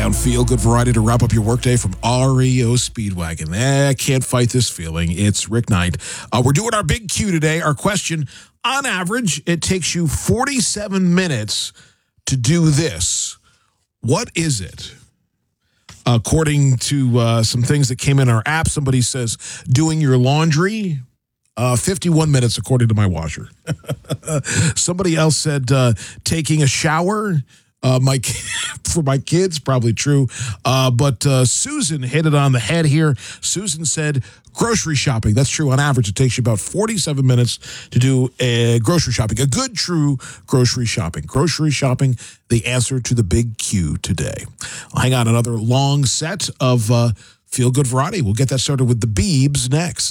And Feel Good Variety to wrap up your workday from REO Speedwagon. Can't fight this feeling. It's Rick Knight. We're doing our big Q today. Our question, on average, it takes you 47 minutes to do this. What is it? According to some things that came in our app, somebody says doing your laundry, 51 minutes according to my washer. Somebody else said taking a shower. For my kids, probably true. But Susan hit it on the head here. Susan said grocery shopping. That's true. On average, it takes you about 47 minutes to do grocery shopping. A good, true grocery shopping. Grocery shopping, the answer to the big Q today. I'll hang on another long set of Feel Good Variety. We'll get that started with the Biebs next.